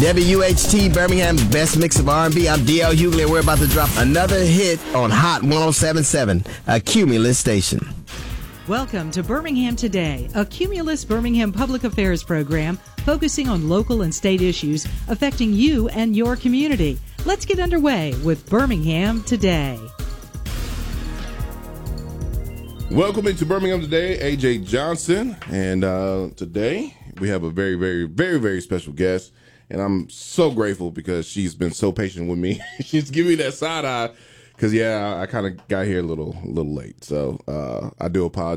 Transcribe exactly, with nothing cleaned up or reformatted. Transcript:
W H T, Birmingham's best mix of R and B. I'm D L Hughley, and we're about to drop another hit on Hot one oh seven point seven, a Cumulus station. Welcome to Birmingham Today, a Cumulus Birmingham public affairs program focusing on local and state issues affecting you and your community. Let's get underway with Birmingham Today. Welcome into Birmingham Today, A J Johnson, and uh, today we have a very, very, very, very special guest. And I'm so grateful because she's been so patient with me. She's giving me that side eye because, yeah, I, I kind of got here a little, a little late. So uh, I do apologize.